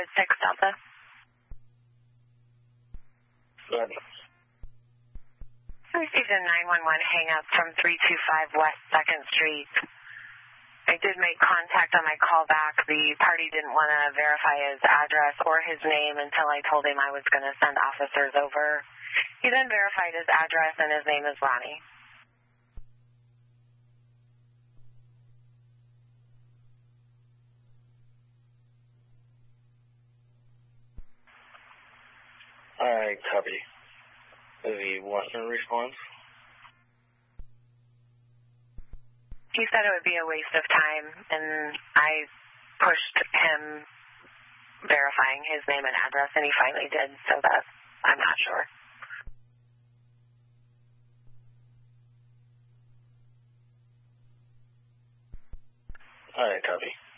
United 6 Delta. Good. I received a 911 hang-up from 325 West 2nd Street. I did make contact on my call back. The party didn't want to verify his address or his name until I told him I was going to send officers over. He then verified his address, and his name is Ronnie. All right, copy. Is he wanting a response? He said it would be a waste of time, and I pushed him verifying his name and address, and he finally did, so that I'm not sure. All right, copy.